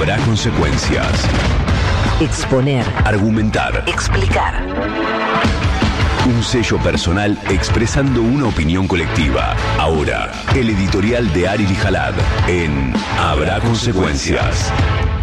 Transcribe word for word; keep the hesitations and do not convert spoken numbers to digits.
Habrá consecuencias. Exponer. Argumentar. Explicar. Un sello personal expresando una opinión colectiva. Ahora, el editorial de Ari Lijalad en Habrá consecuencias.